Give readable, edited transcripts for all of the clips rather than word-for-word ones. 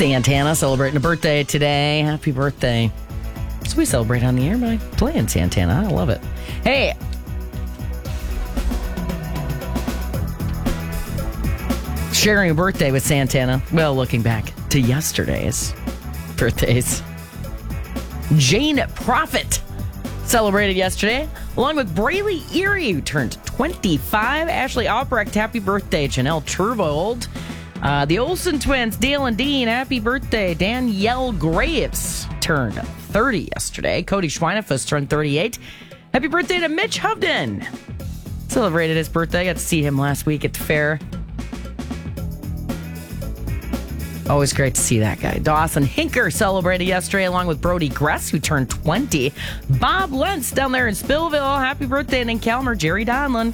Santana celebrating a birthday today. Happy birthday. So we celebrate on the air by playing Santana. I love it. Hey. Sharing a birthday with Santana. Well, looking back to yesterday's birthdays. Jane Prophet celebrated yesterday, along with Braylee Erie, who turned 25. Ashley Albrecht, happy birthday. Janelle Turvold. The Olsen twins, Dale and Dean, happy birthday. Danielle Graves turned 30 yesterday. Cody Schweinefuss turned 38. Happy birthday to Mitch Hovden. Celebrated his birthday. Got to see him last week at the fair. Always great to see that guy. Dawson Hinker celebrated yesterday along with Brody Gress, who turned 20. Bob Lentz down there in Spillville. Happy birthday. And in Calmer, Jerry Donlin.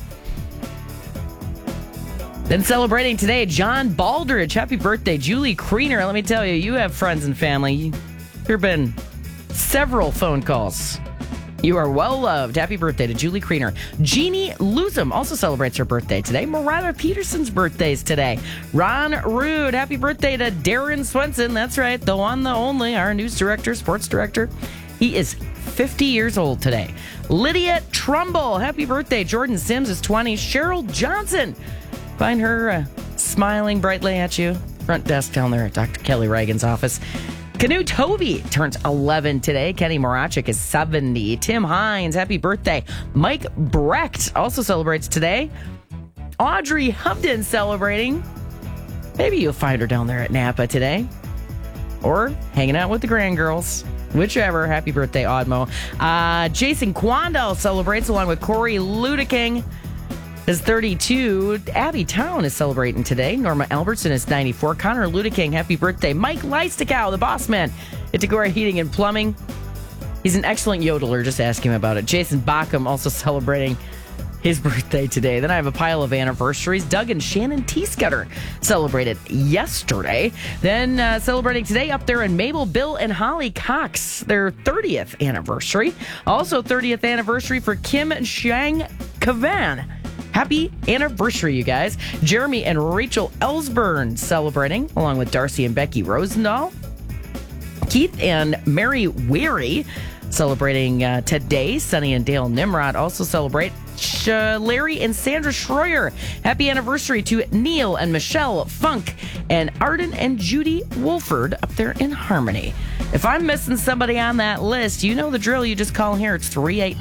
Then celebrating today, John Baldridge. Happy birthday. Julie Kriener. Let me tell you, you have friends and family. There have been several phone calls. You are well loved. Happy birthday to Julie Kriener. Jeannie Lusum also celebrates her birthday today. Mariah Peterson's birthday's today. Ron Rude. Happy birthday to Darren Swenson. That's right, the one, the only, our news director, sports director. He is 50 years old today. Lydia Trumbull. Happy birthday. Jordan Sims is 20. Cheryl Johnson. Find her smiling brightly at you. Front desk down there at Dr. Kelly Reagan's office. Canute Hovey turns 11 today. Kenny Morachik is 70. Tim Hines, happy birthday. Mike Brecht also celebrates today. Audrey Hovden celebrating. Maybe you'll find her down there at Napa today. Or hanging out with the grandgirls. Whichever. Happy birthday, Audmo. Jason Quandel celebrates along with Corey Ludeking. Is 32. Abby Town is celebrating today. Norma Albertson is 94. Connor Ludeking, happy birthday. Mike Leistokow, the boss man at Tagora Heating and Plumbing. He's an excellent yodeler. Just ask him about it. Jason Backham also celebrating his birthday today. Then I have a pile of anniversaries. Doug and Shannon Teescutter celebrated yesterday. Then celebrating today up there in Mabel, Bill and Holly Cox, their 30th anniversary. Also 30th anniversary for Kim Shang Kavan. Happy anniversary, you guys. Jeremy and Rachel Ellsburn celebrating, along with Darcy and Becky Rosendahl. Keith and Mary Weary celebrating today. Sunny and Dale Nimrod also celebrate. Larry and Sandra Schroyer. Happy anniversary to Neil and Michelle Funk and Arden and Judy Wolford up there in Harmony. If I'm missing somebody on that list, you know the drill. You just call here. It's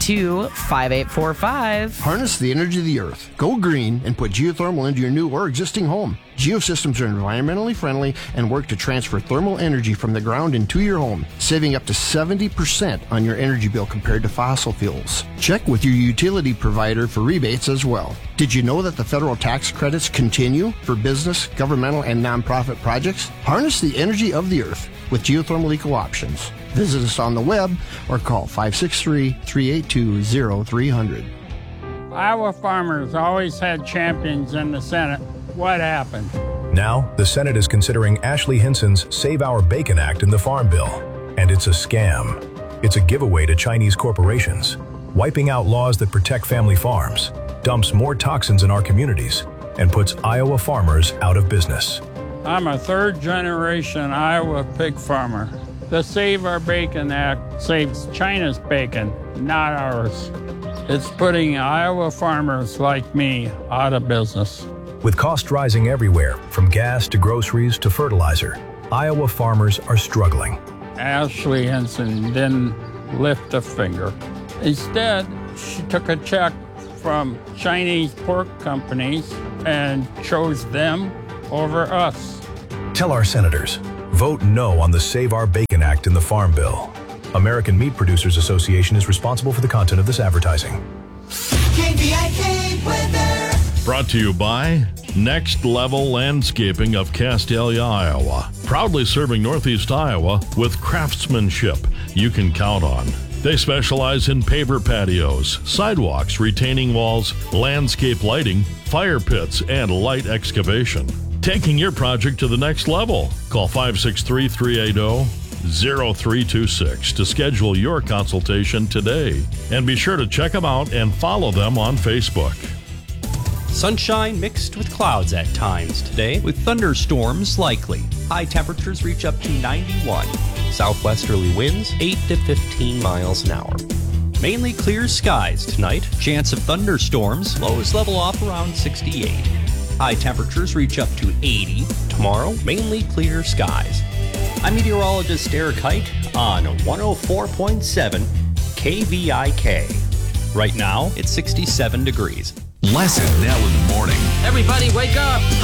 382-5845. Harness the energy of the earth. Go green and put geothermal into your new or existing home. Geosystems are environmentally friendly and work to transfer thermal energy from the ground into your home, saving up to 70% on your energy bill compared to fossil fuels. Check with your utility provider for rebates as well. Did you know that the federal tax credits continue for business, governmental, and nonprofit projects? Harness the energy of the earth with geothermal eco options. Visit us on the web or call 563-382-0300. Iowa farmers always had champions in the Senate. What happened? Now, the Senate is considering Ashley Hinson's Save Our Bacon Act in the Farm Bill. And it's a scam. It's a giveaway to Chinese corporations, wiping out laws that protect family farms, dumps more toxins in our communities, and puts Iowa farmers out of business. I'm a third-generation Iowa pig farmer. The Save Our Bacon Act saves China's bacon, not ours. It's putting Iowa farmers like me out of business. With costs rising everywhere, from gas to groceries to fertilizer, Iowa farmers are struggling. Ashley Hinson didn't lift a finger. Instead, she took a check from Chinese pork companies and chose them over us. Tell our senators, vote no on the Save Our Bacon Act in the Farm Bill. American Meat Producers Association is responsible for the content of this advertising. KVIK weather. Brought to you by Next Level Landscaping of Castalia, Iowa. Proudly serving Northeast Iowa with craftsmanship you can count on. They specialize in paver patios, sidewalks, retaining walls, landscape lighting, fire pits, and light excavation. Taking your project to the next level. Call 563-380-0326 to schedule your consultation today. And be sure to check them out and follow them on Facebook. Sunshine mixed with clouds at times today, with thunderstorms likely. High temperatures reach up to 91. Southwesterly winds 8 to 15 miles an hour. Mainly clear skies tonight. Chance of thunderstorms. Lows level off around 68. High temperatures reach up to 80. Tomorrow, mainly clear skies. I'm meteorologist Eric Height on 104.7 KVIK. Right now, it's 67 degrees. Lesson now in the morning. Everybody wake up.